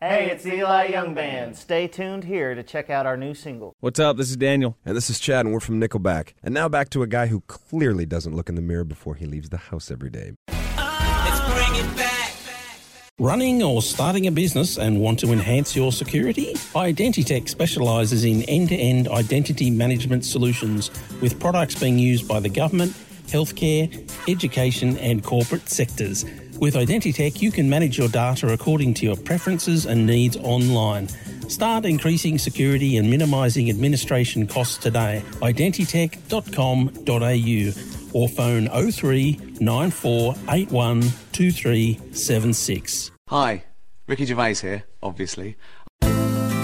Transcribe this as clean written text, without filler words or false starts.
Hey, it's Eli Young Band. Stay tuned here to check out our new single. What's up? This is Daniel. And this is Chad, and we're from Nickelback. And now back to a guy who clearly doesn't look in the mirror before he leaves the house every day. Let's bring it back. Running or starting a business and want to enhance your security? Identitech specialises in end-to-end identity management solutions with products being used by the government, healthcare, education and corporate sectors. With Identitech, you can manage your data according to your preferences and needs online. Start increasing security and minimising administration costs today. Identitech.com.au or phone 03 9481 2376. Hi, Ricky Gervais here, obviously.